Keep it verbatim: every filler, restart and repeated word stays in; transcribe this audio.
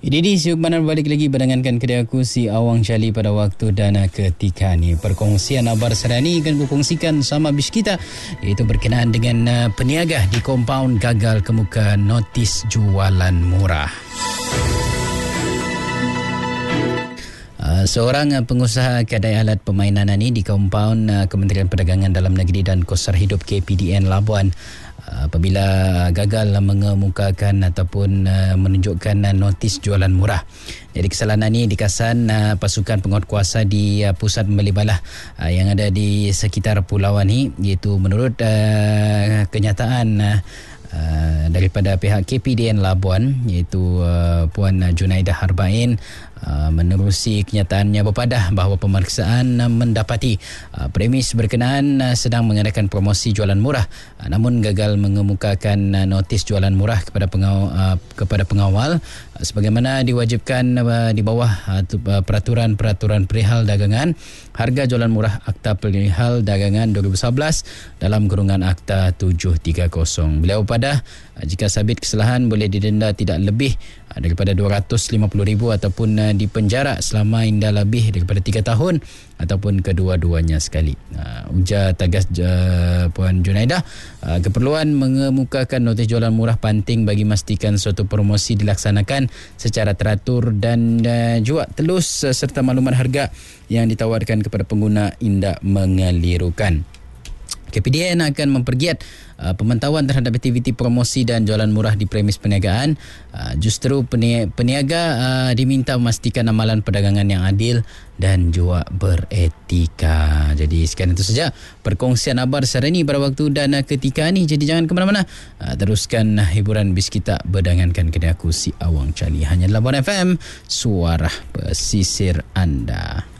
Ini di siuk mana balik lagi berdengankan kedai aku si Awang Charlie pada waktu dan ketika ni. Perkongsian abar serani akan kukongsikan sama bis kita, iaitu berkenaan dengan uh, peniaga di kompaun gagal kemuka notis jualan murah. Uh, seorang uh, pengusaha kedai alat permainan ini di kompaun uh, Kementerian Perdagangan Dalam Negeri dan Kos Hidup K P D N Labuan uh, apabila gagal mengemukakan ataupun uh, menunjukkan uh, notis jualan murah. Jadi kesalahan ini dikasan uh, pasukan penguatkuasa di uh, pusat membeli balah uh, yang ada di sekitar pulauan ini, iaitu menurut uh, kenyataan uh, Uh, daripada pihak K P D N Labuan, iaitu uh, Puan Junaidah Harbain, uh, menerusi kenyataannya berpadah bahawa pemeriksaan uh, mendapati uh, premis berkenaan uh, sedang mengadakan promosi jualan murah, uh, namun gagal mengemukakan uh, notis jualan murah kepada pengawal, uh, kepada pengawal uh, sebagaimana diwajibkan uh, di bawah uh, peraturan-peraturan perihal dagangan, harga jualan murah Akta Perihal Dagangan dua ribu sebelas dalam kurungan Akta tujuh tiga kosong. Beliau pada jika sabit kesalahan boleh didenda tidak lebih daripada dua ratus lima puluh ribu ataupun dipenjara selama indah lebih daripada tiga tahun ataupun kedua-duanya sekali. Uh, ujar tegas uh, Puan Junaidah, uh, keperluan mengemukakan notis jualan murah penting bagi memastikan suatu promosi dilaksanakan secara teratur dan uh, juga telus uh, serta maklumat harga yang ditawarkan kepada pengguna indak mengelirukan. K P D N akan mempergiat uh, pemantauan terhadap aktiviti promosi dan jualan murah di premis perniagaan. Uh, justru peni- peniaga uh, diminta memastikan amalan perdagangan yang adil dan juga beretika. Jadi sekian itu saja perkongsian abar serani pada waktu dan ketika ni. Jadi jangan ke mana-mana. Uh, teruskan hiburan bis kita berdengankan kedai aku si Awang Charlie. Hanya Labuan F M, suara pesisir anda.